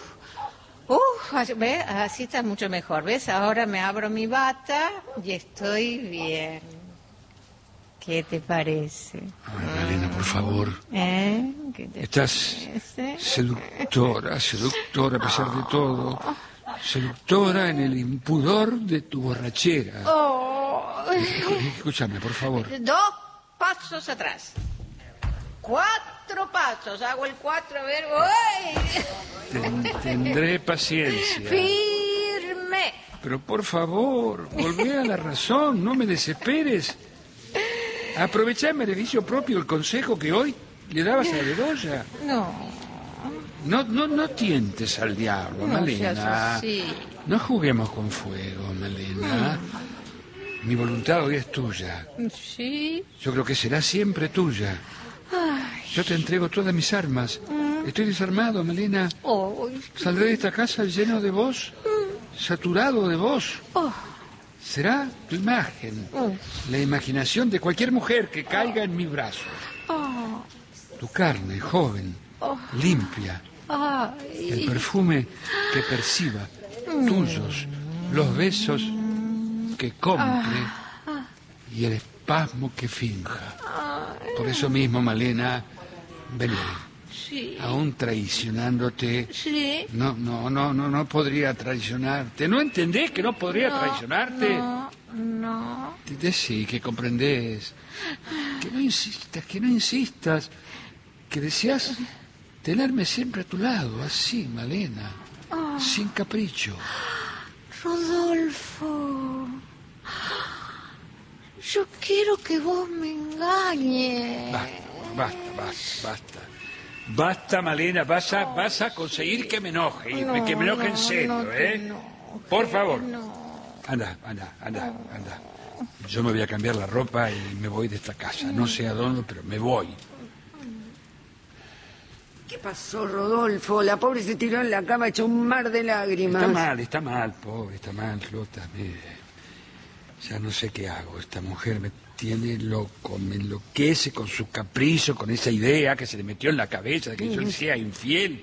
¿Ves? Así está mucho mejor. ¿Ves? Ahora me abro mi bata y estoy bien. ¿Qué te parece? Ay, Malena, por favor. ¿Qué te Estás parece? seductora a pesar de todo. Seductora en el impudor de tu borrachera. Escúchame, por favor. 2 pasos atrás. 4 pasos. Hago el 4, a ver. ¡Uy! Tendré paciencia. Firme. Pero por favor, volvé a la razón, no me desesperes. Aprovechá en beneficio propio el consejo que hoy le dabas a Bedoya. No tientes al diablo, No Malena. seas así. No juguemos con fuego, Malena. Mi voluntad hoy es tuya. Sí. Yo creo que será siempre tuya. Yo te entrego todas mis armas. Estoy desarmado, Malena. Saldré de esta casa lleno de vos, saturado de vos. Será tu imagen, la imaginación de cualquier mujer que caiga en mis brazos. Tu carne, joven, limpia. El perfume que perciba, tuyos, los besos que compre y el espasmo que finja. Por eso mismo, Malena, vení. Sí. Aún traicionándote. Sí. No podría traicionarte. ¿No entendés que no podría traicionarte? No. Decí que comprendés. Que no insistas. Que deseas tenerme siempre a tu lado, así, Malena. Sin capricho. Rodolfo. Yo quiero que vos me engañes. Basta. Basta, Malena, vas a conseguir que me enoje, que me enoje en serio, ¿eh? Por favor. Anda. Yo me voy a cambiar la ropa y me voy de esta casa. No sé a dónde, pero me voy. ¿Qué pasó, Rodolfo? La pobre se tiró en la cama hecho un mar de lágrimas. Está mal, pobre, está mal, Clota. Ya no sé qué hago. Esta mujer me tiene loco, me enloquece con su capricho, con esa idea que se le metió en la cabeza de que yo le sea infiel.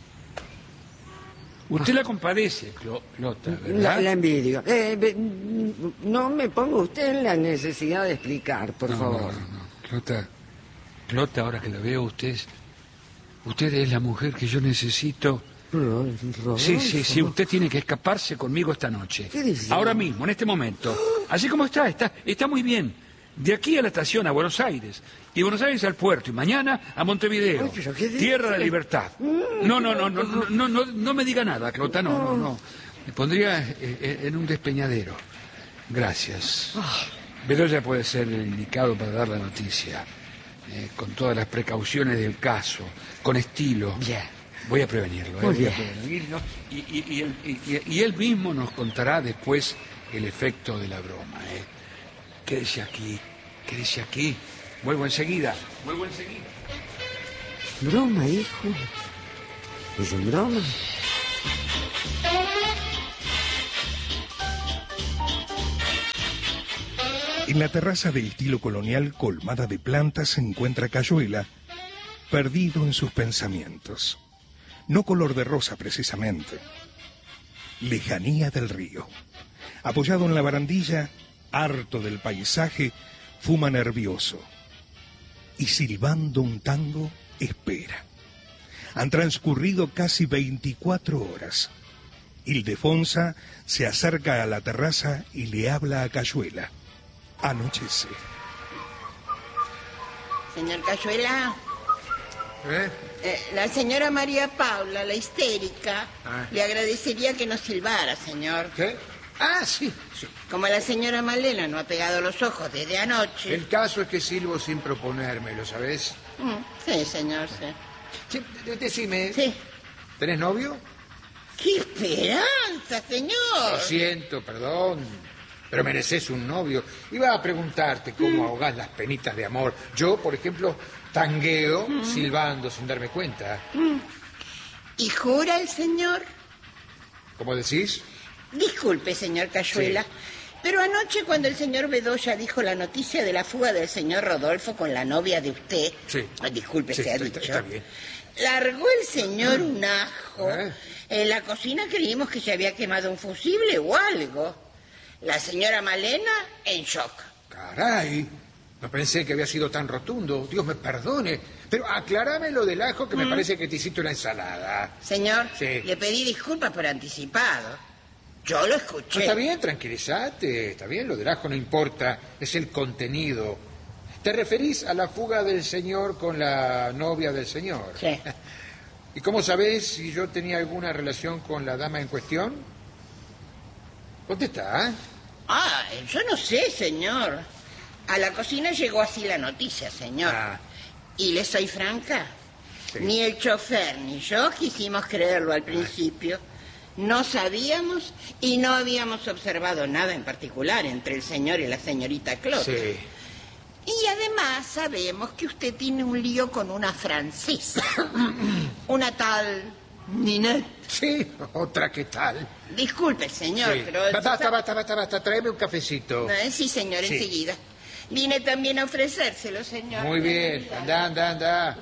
Usted la compadece, Clota, ¿verdad? La envidio. No me ponga usted en la necesidad de explicar, por favor. No. Clota, ahora que la veo, usted es la mujer que yo necesito. Rodolfo. Sí, usted tiene que escaparse conmigo esta noche. ¿Qué dice? Ahora mismo, en este momento. Así como está muy bien. De aquí a la estación, a Buenos Aires. Y de Buenos Aires al puerto. Y mañana a Montevideo. Ay, ¿pero qué dice? Tierra de libertad. No me diga nada, Clota, no. Me pondría en un despeñadero. Gracias. Bedoya puede ser el indicado para dar la noticia. con todas las precauciones del caso, con estilo. Bien. Voy a prevenirlo, Muy voy a bien. prevenirlo. Y él mismo nos contará después el efecto de la broma. Quédese aquí, quédese aquí. Vuelvo enseguida. Broma, hijo. ¿Es en broma? En la terraza de estilo colonial colmada de plantas se encuentra Cayuela, perdido en sus pensamientos. No color de rosa precisamente. Lejanía del río. Apoyado en la barandilla, harto del paisaje, fuma nervioso. Y silbando un tango, espera. Han transcurrido casi 24 horas. Ildefonsa se acerca a la terraza y le habla a Cayuela. Anochece. Señor Cayuela, la señora María Paula, la histérica, le agradecería que nos silbara, señor. ¿Qué? Ah, sí. Como la señora Malena no ha pegado los ojos desde anoche. El caso es que silbo sin proponérmelo, ¿sabes? Sí, señor, sí. Sí, decime. Sí. ¿Tenés novio? ¡Qué esperanza, señor! Lo siento, perdón, pero mereces un novio. Iba a preguntarte cómo ahogás las penitas de amor. Yo, por ejemplo, tangueo silbando sin darme cuenta. ¿Y jura el señor? ¿Cómo decís? Disculpe, señor Cayuela, pero anoche cuando el señor Bedoya dijo la noticia de la fuga del señor Rodolfo con la novia de usted... Sí. Disculpe, Sí, se ha está dicho. bien. Largó el señor un ajo. En la cocina creímos que se había quemado un fusible o algo. La señora Malena en shock. Caray, no pensé que había sido tan rotundo. Dios me perdone. Pero aclarame lo del ajo, que me parece que te hiciste una ensalada. Señor, Sí. le pedí disculpas por anticipado. Yo lo escuché. No, está bien, tranquilízate. Está bien, lo del ajo no importa. Es el contenido. ¿Te referís a la fuga del señor con la novia del señor? Sí. ¿Y cómo sabés si yo tenía alguna relación con la dama en cuestión? Contesta, ¿eh? Yo no sé, señor. A la cocina llegó así la noticia, señor. Y le soy franca. Sí. Ni el chofer ni yo quisimos creerlo al principio. No sabíamos y no habíamos observado nada en particular entre el señor y la señorita Clota. Sí. Y además sabemos que usted tiene un lío con una francesa. Una tal Ninette. Sí, otra que tal. Disculpe, señor, Sí. pero... Basta. Tráeme un cafecito. Sí, señor, Sí. enseguida. Vine también a ofrecérselo, señor. Muy bien. Anda.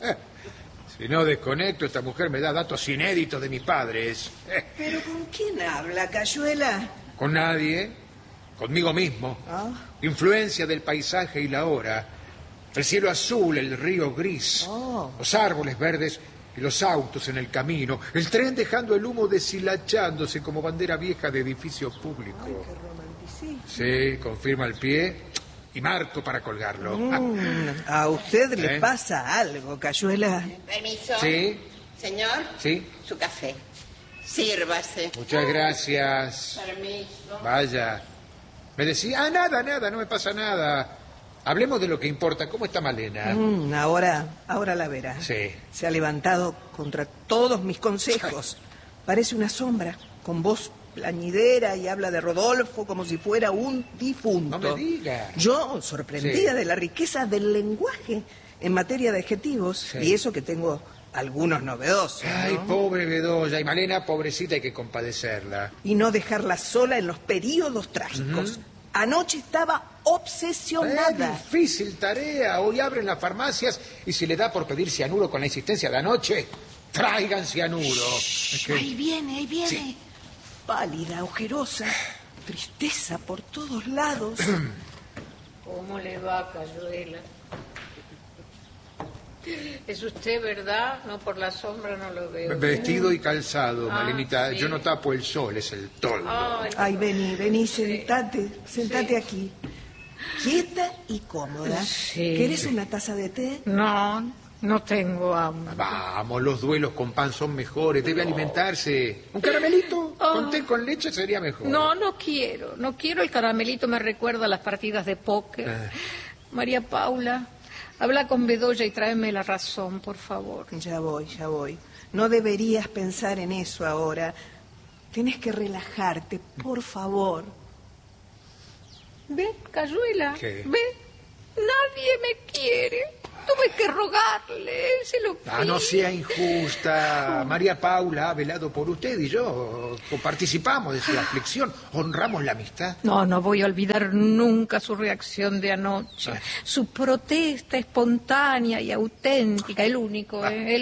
Si no desconecto, esta mujer me da datos inéditos de mis padres. ¿Pero con quién habla, Cayuela? Con nadie. Conmigo mismo. Influencia del paisaje y la hora. El cielo azul, el río gris. Los árboles verdes y los autos en el camino. El tren dejando el humo deshilachándose como bandera vieja de edificio público. Ay, qué romanticismo. Sí, confirma el pie y marco para colgarlo. A usted le pasa algo, Cayuela. Permiso. Sí, Señor, sí. su café. Sírvase. Muchas gracias. Permiso. Vaya. Me decía, nada, no me pasa nada. Hablemos de lo que importa. ¿Cómo está Malena? Ahora la verá. Sí. Se ha levantado contra todos mis consejos. Parece una sombra, con voz plañidera y habla de Rodolfo como si fuera un difunto. No me diga. Yo, sorprendida Sí. de la riqueza del lenguaje en materia de adjetivos, Sí. y eso que tengo algunos novedosos, Ay, ¿no? pobre Bedoya. Y Malena, pobrecita, hay que compadecerla. Y no dejarla sola en los períodos trágicos. Anoche estaba obsesionada. Difícil tarea. Hoy abren las farmacias y si le da por pedir cianuro con la insistencia de anoche, traigan cianuro. Es que- Ahí viene. Sí. Pálida, ojerosa, tristeza por todos lados. ¿Cómo le va, Cayuela? ¿Es usted, verdad? No, por la sombra no lo veo. Vestido y calzado, Malenita. sí. Yo no tapo el sol, es el toldo. Ay, vení, sentate aquí. Quieta y cómoda. Sí. ¿Querés una taza de té? No tengo hambre. Vamos, los duelos con pan son mejores. Debe alimentarse. ¿Un caramelito? Con té con leche sería mejor. No quiero. No quiero. El caramelito me recuerda a las partidas de póker. María Paula, Habla con Bedoya y tráeme la razón, por favor. Ya voy. No deberías pensar en eso ahora. Tenés que relajarte, por favor. ¿Ve, Cayuela? ¿Qué? ¿Ve? Nadie me quiere. Tuve que rogarle, se lo pido. No sea injusta. María Paula ha velado por usted y yo participamos de su aflicción. Honramos la amistad. No voy a olvidar nunca su reacción de anoche. Su protesta espontánea y auténtica. El único.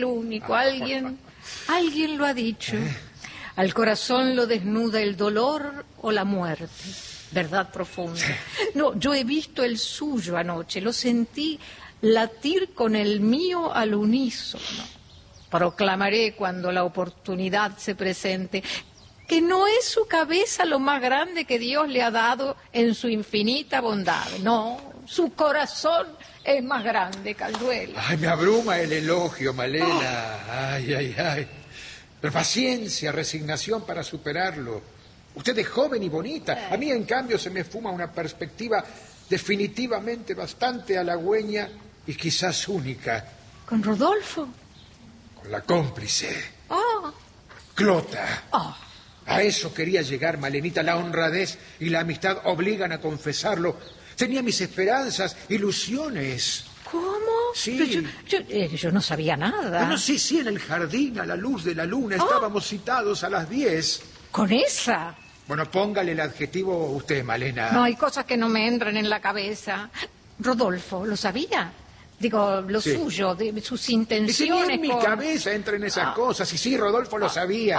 Alguien lo ha dicho. Al corazón lo desnuda el dolor o la muerte. Verdad profunda. No, yo he visto el suyo anoche. Lo sentí latir con el mío al unísono. Proclamaré cuando la oportunidad se presente que no es su cabeza lo más grande que Dios le ha dado en su infinita bondad. No, su corazón es más grande, Cayuela. Ay, me abruma el elogio, Malena. Ay. Pero paciencia, resignación para superarlo. Usted es joven y bonita. A mí, en cambio, se me fuma una perspectiva definitivamente bastante halagüeña y quizás única. ¿Con Rodolfo? Con la cómplice. Oh. Clota. Oh. A eso quería llegar, Malenita. La honradez y la amistad obligan a confesarlo. Tenía mis esperanzas, ilusiones. ¿Cómo? Sí. Yo no sabía nada. Bueno, sí, en el jardín, a la luz de la luna. Estábamos citados a las 10. ¿Con esa? Bueno, póngale el adjetivo usted, Malena. No, hay cosas que no me entran en la cabeza. Rodolfo, ¿lo sabía? Digo, lo suyo, de sus intenciones. Y en mi cabeza entran esas cosas. Y sí, Rodolfo lo sabía.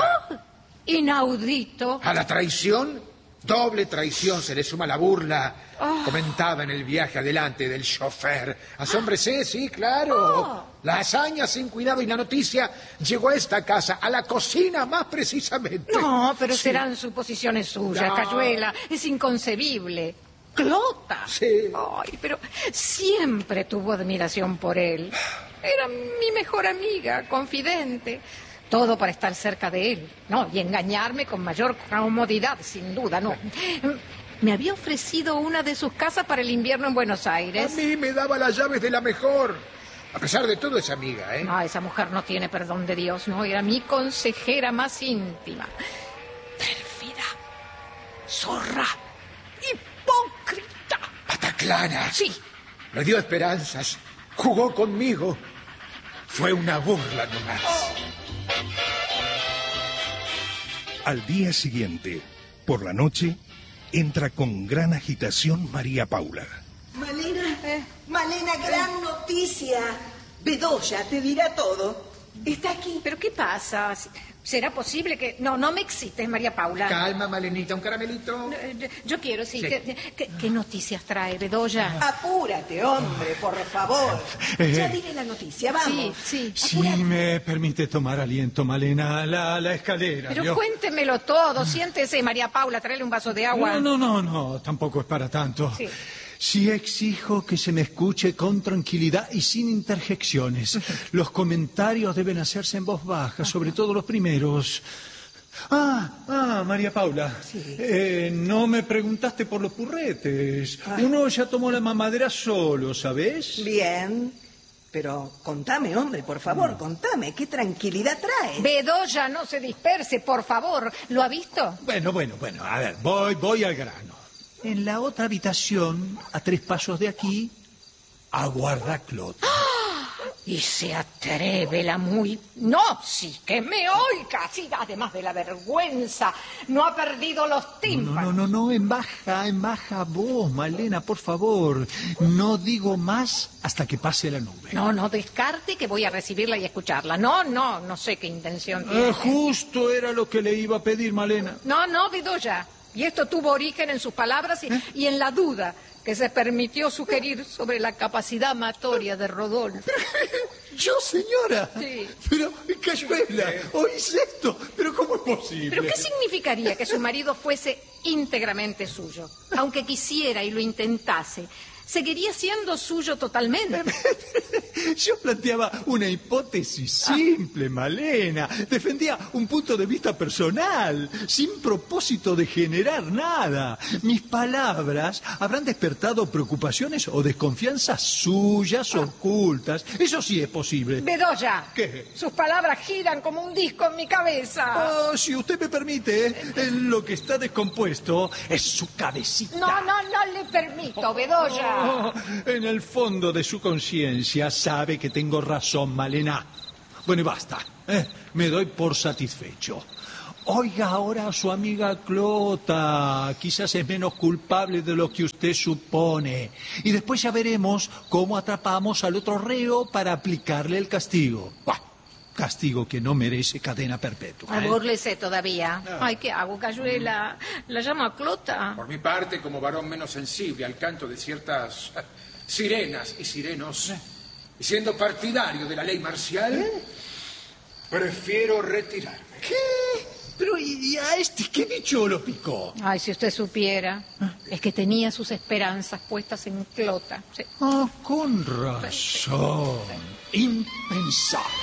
Inaudito. A la traición, doble traición, se le suma la burla. Comentaba en el viaje adelante del chofer. Asómbrese, sí, claro. La hazaña sin cuidado y la noticia llegó a esta casa, a la cocina más precisamente. No, pero serán suposiciones suyas, No. Cayuela. Es inconcebible. Clota. Sí. Ay, pero siempre tuvo admiración por él. Era mi mejor amiga, confidente. Todo para estar cerca de él, ¿no? Y engañarme con mayor comodidad, sin duda, ¿no? Me había ofrecido una de sus casas para el invierno en Buenos Aires. A mí me daba las llaves de la mejor. A pesar de todo, es amiga, ¿eh? No, esa mujer no tiene perdón de Dios, ¿no? Era mi consejera más íntima. Pérfida, zorra, hipócrita. Pataclana. Sí. Me dio esperanzas. Jugó conmigo. Fue una burla nomás. Al día siguiente, por la noche, entra con gran agitación María Paula. Malena, gran noticia. Bedoya te dirá todo. Está aquí. ¿Pero qué pasa? ¿Será posible que...? No me excites, María Paula. Calma, Malenita, un caramelito. Yo quiero, sí. Sí. ¿Qué noticias trae, Bedoya? Apúrate, hombre, por favor. Ya diré la noticia, vamos. Sí. Si me permite tomar aliento, Malena, la escalera. Pero ¿vio? cuéntemelo todo. Siéntese, María Paula, tráele un vaso de agua. No, tampoco es para tanto. Sí. Sí exijo que se me escuche con tranquilidad y sin interjecciones. Los comentarios deben hacerse en voz baja, sobre todo los primeros. María Paula, no me preguntaste por los purretes. Uno ya tomó la mamadera solo, ¿sabes? Bien. Pero contame, hombre, por favor, contame. ¿Qué tranquilidad trae? Bedoya, no se disperse, por favor. ¿Lo ha visto? Bueno, a ver, voy al grano. En la otra habitación, a 3 pasos de aquí, aguarda Clota. Y se atreve la muy... No, sí, que me oiga. Sí, además de la vergüenza, no ha perdido los tímpanos. No, en baja voz, Malena, por favor. No digo más hasta que pase la nube. No descarte que voy a recibirla y escucharla. No sé qué intención tiene. Justo era lo que le iba a pedir, Malena. No, Bedoya. Y esto tuvo origen en sus palabras y en la duda que se permitió sugerir sobre la capacidad amatoria de Rodolfo. ¿Yo, señora? Sí. Pero, Cayuela, ¿oís esto? ¿Pero cómo es posible? ¿Pero qué significaría que su marido fuese íntegramente suyo? Aunque quisiera y lo intentase, seguiría siendo suyo totalmente. Yo planteaba una hipótesis simple, Malena. Defendía un punto de vista personal, sin propósito de generar nada. Mis palabras habrán despertado preocupaciones o desconfianzas suyas ocultas. Eso sí es posible. Bedoya. ¿Qué? Sus palabras giran como un disco en mi cabeza. Oh, si usted me permite, lo que está descompuesto es su cabecita. No le permito, Bedoya. Oh, en el fondo de su conciencia sabe que tengo razón, Malena. Bueno, y basta. Me doy por satisfecho. Oiga ahora a su amiga Clota. Quizás es menos culpable de lo que usted supone. Y después ya veremos cómo atrapamos al otro reo para aplicarle el castigo. Buah, castigo que no merece cadena perpetua. Búrlese todavía. Ay, ¿qué hago, Cayuela? ¿La llamo a Clota? Por mi parte, como varón menos sensible al canto de ciertas sirenas y sirenos, y siendo partidario de la ley marcial, prefiero retirarme. ¿Qué? Pero ¿y a este qué bicho lo picó? Ay, si usted supiera. Es que tenía sus esperanzas puestas en Clota. Sí. Ah, con razón. Impensable.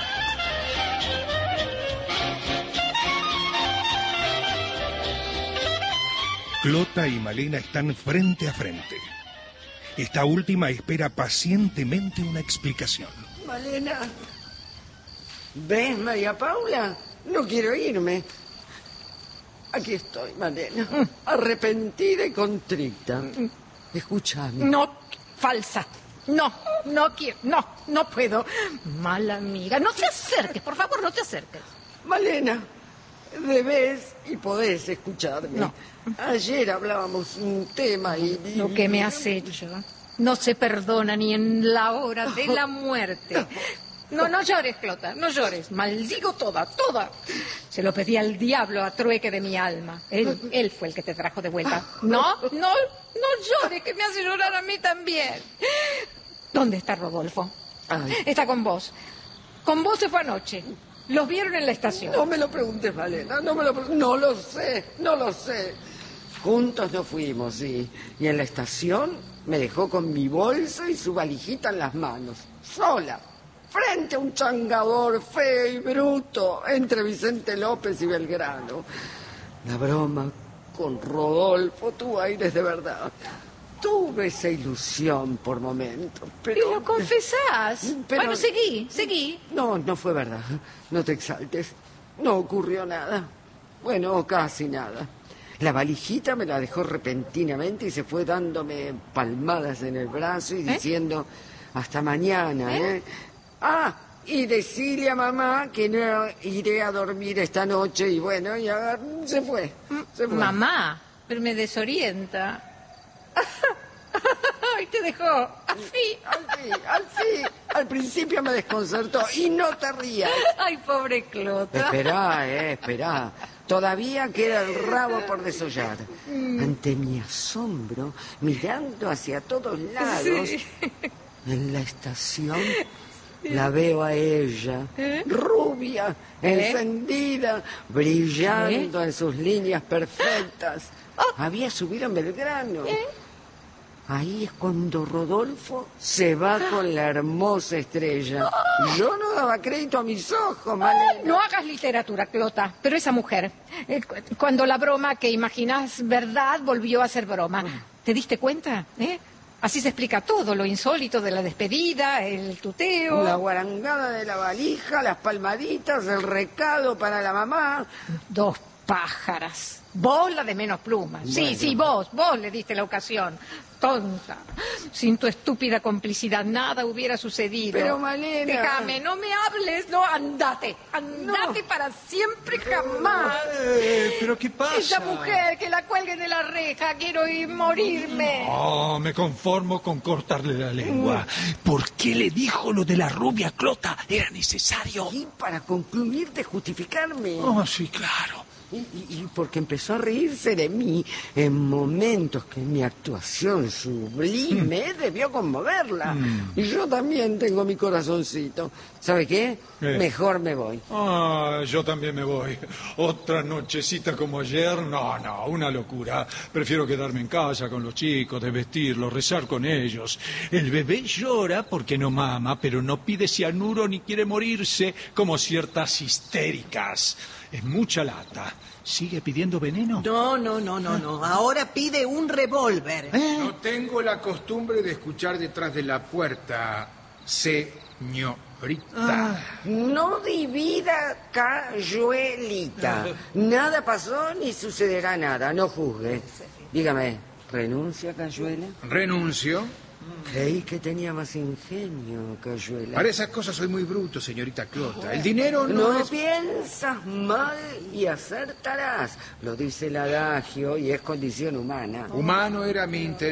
Clota y Malena están frente a frente. Esta última espera pacientemente una explicación. Malena. ¿Ves, María Paula? No quiero irme. Aquí estoy, Malena. Arrepentida y contrita. Escúchame. No, falsa. No quiero. No puedo. Mala amiga. No te acerques, por favor, no te acerques. Malena, debes y podés escucharme. No. Ayer hablábamos un tema y... Lo que me has hecho no se perdona ni en la hora de la muerte. No llores, Clota, no llores. Maldigo toda. Se lo pedí al diablo a trueque de mi alma. Él fue el que te trajo de vuelta. No llores, que me hace llorar a mí también. ¿Dónde está Rodolfo? Ay. Está con vos. Con vos se fue anoche. Los vieron en la estación. No me lo preguntes, Malena, no lo sé. Juntos nos fuimos, sí. Y en la estación me dejó con mi bolsa y su valijita en las manos. Sola. Frente a un changador feo y bruto entre Vicente López y Belgrano. La broma con Rodolfo tuvo aires de verdad. Tuve esa ilusión por momentos, pero... ¿Y lo confesás? Pero... Bueno, seguí. No fue verdad. No te exaltes. No ocurrió nada. Bueno, casi nada. La valijita me la dejó repentinamente y se fue dándome palmadas en el brazo y diciendo hasta mañana, Ah, y decirle a mamá que no iré a dormir esta noche y bueno, y se fue. Mamá, pero me desorienta. Ay, te dejó. Al fin. Al principio me desconcertó. Y no te rías. Ay, pobre Clota. Esperá. Todavía queda el rabo por desollar. Ante mi asombro, mirando hacia todos lados, en la estación, la veo a ella, rubia, encendida, brillando en sus líneas perfectas. Había subido en Belgrano. Ahí es cuando Rodolfo se va con la hermosa estrella. Yo no daba crédito a mis ojos, Malena. No hagas literatura, Clota, pero esa mujer, cuando la broma que imaginás verdad volvió a ser broma, ¿te diste cuenta? Así se explica todo, lo insólito de la despedida, el tuteo. La guarangada de la valija, las palmaditas, el recado para la mamá. 2 pájaras. Vos la de menos plumas. Bueno. Sí, vos le diste la ocasión. Tonta. Sin tu estúpida complicidad nada hubiera sucedido. Pero, Malena... Déjame, no me hables, no, andate. Andate para siempre, jamás. ¿Pero qué pasa? Esa mujer, que la cuelguen de la reja, quiero ir morirme. Oh, me conformo con cortarle la lengua. ¿Por qué le dijo lo de la rubia Clota? ¿Era necesario? Y para concluir de justificarme. Oh, sí, claro. Y porque empezó a reírse de mí en momentos que mi actuación sublime debió conmoverla. Y yo también tengo mi corazoncito. ¿Sabe qué? Mejor me voy. Yo también me voy. Otra nochecita como ayer, no, una locura. Prefiero quedarme en casa con los chicos, desvestirlos, rezar con ellos. El bebé llora porque no mama, pero no pide cianuro ni quiere morirse, como ciertas histéricas. Es mucha lata. ¿Sigue pidiendo veneno? No. Ahora pide un revólver. No tengo la costumbre de escuchar detrás de la puerta, señorita. No divida, Cayuelita. Nada pasó ni sucederá nada. No juzgue. Dígame, ¿renuncia, Cayuela? Renuncio. Creí que tenía más ingenio, Cayuela. Para esas cosas soy muy bruto, señorita Clota. El dinero no es... piensas mal y acertarás. Lo dice el adagio y es condición humana. Humano era mi interés.